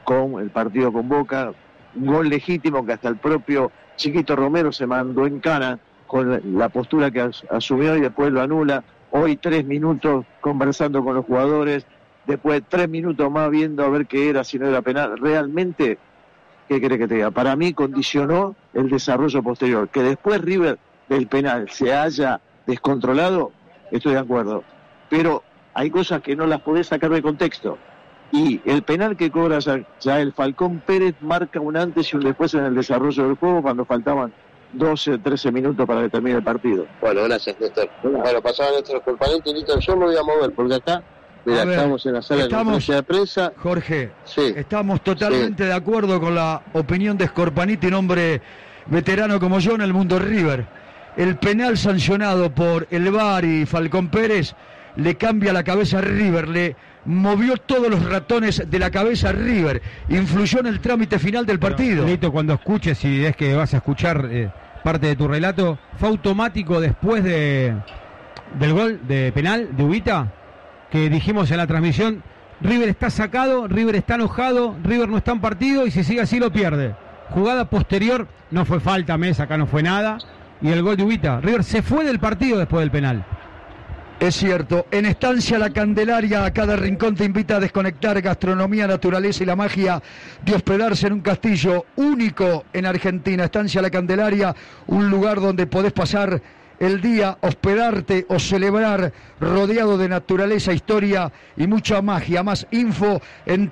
con el partido con Boca, un gol legítimo que hasta el propio Chiquito Romero se mandó en cana con la postura que asumió y después lo anula. Hoy 3 minutos conversando con los jugadores, después 3 minutos más viendo a ver qué era, si no era penal. Realmente, ¿qué querés que te diga? Para mí condicionó el desarrollo posterior. Que después River del penal se haya descontrolado, estoy de acuerdo. Pero hay cosas que no las podés sacar de contexto. Y el penal que cobra ya el Falcón Pérez marca un antes y un después en el desarrollo del juego cuando faltaban 12, 13 minutos para que termine el partido. Bueno, gracias, Néstor. Bueno, pasaba Néstor Scorpaniti, listo. Yo me voy a mover porque acá, mira, estamos en la sala de conferencia de prensa. Jorge, sí, estamos totalmente de acuerdo con la opinión de Scorpaniti, un hombre veterano como yo en el mundo River. El penal sancionado por el VAR y Falcón Pérez le cambia la cabeza a River, le movió todos los ratones de la cabeza a River, influyó en el trámite final del partido. Lito, cuando escuches, si es que vas a escuchar parte de tu relato, fue automático después del gol de penal de Ubita, que dijimos en la transmisión, River está sacado, River está enojado, River no está en partido y si sigue así lo pierde. Jugada posterior, no fue falta, Mesa, acá no fue nada, y el gol de Ubita. River se fue del partido después del penal. Es cierto, en Estancia La Candelaria, a cada rincón te invita a desconectar gastronomía, naturaleza y la magia de hospedarse en un castillo único en Argentina. Estancia La Candelaria, un lugar donde podés pasar el día, hospedarte o celebrar rodeado de naturaleza, historia y mucha magia. Más info en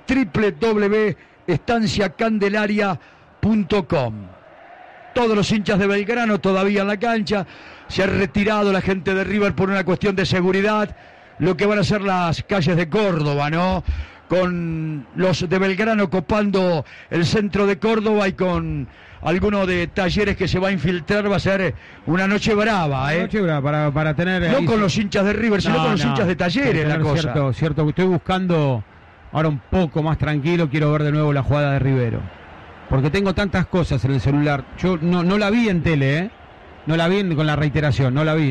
www.estanciacandelaria.com. Todos los hinchas de Belgrano todavía en la cancha. Se ha retirado la gente de River por una cuestión de seguridad. Lo que van a ser las calles de Córdoba, ¿no? Con los de Belgrano copando el centro de Córdoba y con alguno de Talleres que se va a infiltrar. Va a ser una noche brava, ¿eh? Noche brava para tener... No con los hinchas de River, sino con los hinchas de Talleres, la cosa. Cierto, estoy buscando ahora un poco más tranquilo. Quiero ver de nuevo la jugada de Rivero, porque tengo tantas cosas en el celular. Yo no la vi en tele, ¿eh? No la vi con la reiteración, no la vi.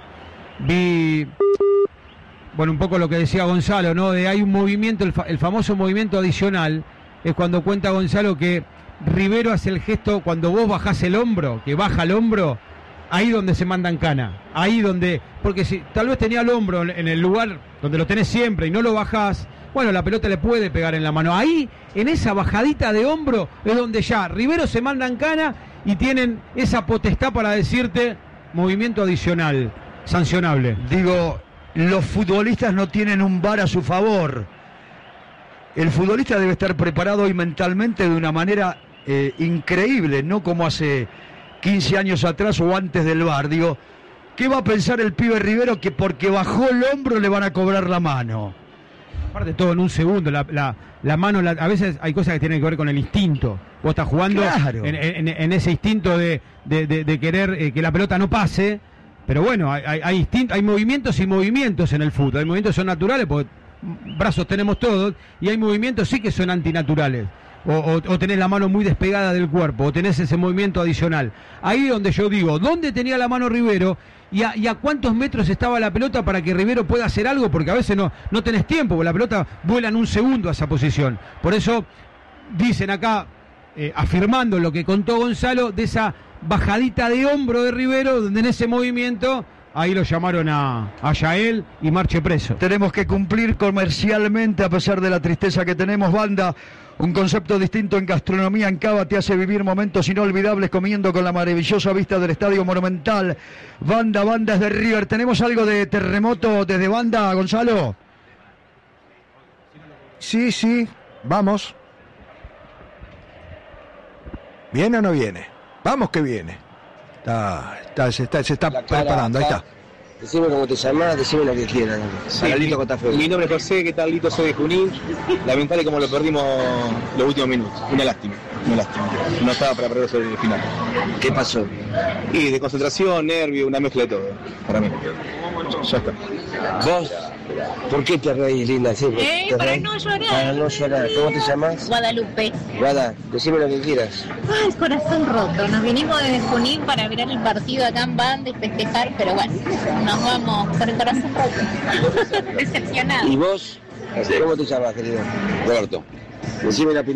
Vi, bueno, un poco lo que decía Gonzalo, ¿no? De hay un movimiento, el famoso movimiento adicional, es cuando cuenta Gonzalo que Rivero hace el gesto cuando vos bajás el hombro, que baja el hombro, ahí donde se mandan cana, ahí donde, porque si tal vez tenía el hombro en el lugar donde lo tenés siempre y no lo bajás, bueno, la pelota le puede pegar en la mano. Ahí, en esa bajadita de hombro, es donde ya Rivero se manda en cana y tienen esa potestad para decirte movimiento adicional, sancionable. Digo, los futbolistas no tienen un VAR a su favor. El futbolista debe estar preparado hoy mentalmente de una manera increíble, no como hace 15 años atrás o antes del VAR. Digo, ¿qué va a pensar el pibe Rivero que porque bajó el hombro le van a cobrar la mano? Aparte todo en un segundo, la mano, a veces hay cosas que tienen que ver con el instinto. Vos estás jugando claro. en ese instinto de querer que la pelota no pase, pero bueno, hay movimientos y movimientos en el fútbol. Hay movimientos que son naturales, porque brazos tenemos todos, y hay movimientos sí que son antinaturales. O tenés la mano muy despegada del cuerpo, o tenés ese movimiento adicional. Ahí donde yo digo, ¿dónde tenía la mano Rivero? Y a cuántos metros estaba la pelota para que Rivero pueda hacer algo, porque a veces no tenés tiempo, porque la pelota vuela en un segundo a esa posición. Por eso dicen acá, afirmando lo que contó Gonzalo, de esa bajadita de hombro de Rivero, donde en ese movimiento, ahí lo llamaron a Yael y marche preso. Tenemos que cumplir comercialmente, a pesar de la tristeza que tenemos, banda. Un concepto distinto en gastronomía en Cava te hace vivir momentos inolvidables comiendo con la maravillosa vista del Estadio Monumental. Banda es de River. ¿Tenemos algo de terremoto desde Banda, Gonzalo? Sí, vamos. ¿Viene o no viene? Vamos que viene. Se está preparando, ahí está. Decime cómo te llamás, decime lo que quieras. Sí, mi nombre es José, ¿qué tal, Lito? Soy de Junín. Lamentable como lo perdimos los últimos minutos. Una lástima. No estaba para perder sobre el final. ¿Qué pasó? Y de concentración, nervio, una mezcla de todo, para mí. Ya está. ¿Vos? ¿Por qué te reís, linda? Sí, para no llorar. Para no llorar. ¿Cómo te llamas? Guadalupe. Guada, decime lo que quieras. Ay, corazón roto. Nos vinimos desde Junín para ver el partido acá en Banda y festejar, pero bueno, nos vamos con el corazón roto. Decepcionado. ¿Y vos? ¿Cómo te llamas, querido? Roberto. Decime la opinión.